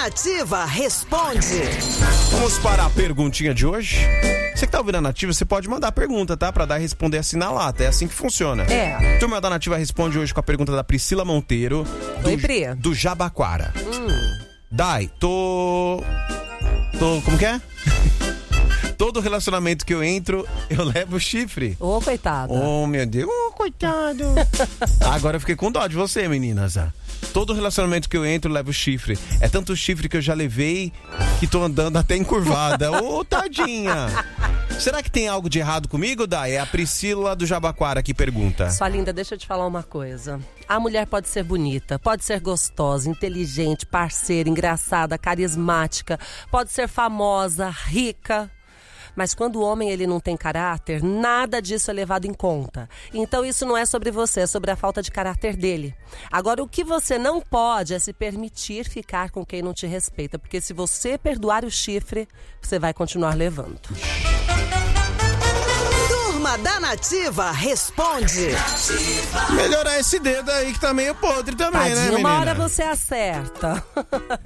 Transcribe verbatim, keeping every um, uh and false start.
Nativa responde. Vamos para a perguntinha de hoje. Você que tá ouvindo a Nativa, você pode mandar a pergunta, tá? Pra dar e responder assim na lata. É assim que funciona. É. Turma da Nativa responde hoje com a pergunta da Priscila Monteiro. Do, Oi, Pri. do Jabaquara. Hum. Dai, tô... Tô... Como que é? Todo relacionamento que eu entro, eu levo chifre. Ô, coitada. Oh, meu Deus. Oh, coitado. Agora eu fiquei com dó de você, meninas. Todo relacionamento que eu entro, eu levo chifre. É tanto chifre que eu já levei que tô andando até encurvada. Ô, oh, tadinha. Será que tem algo de errado comigo, Dai? É a Priscila do Jabaquara que pergunta. Sua linda, deixa eu te falar uma coisa. A mulher pode ser bonita, pode ser gostosa, inteligente, parceira, engraçada, carismática, pode ser famosa, rica. Mas quando o homem ele não tem caráter, nada disso é levado em conta. Então isso não é sobre você, é sobre a falta de caráter dele. Agora, o que você não pode é se permitir ficar com quem não te respeita. Porque se você perdoar o chifre, você vai continuar levando. Turma da Nativa responde. Melhorar esse dedo aí que tá meio podre também, Tadinho, né, menina? uma hora você acerta.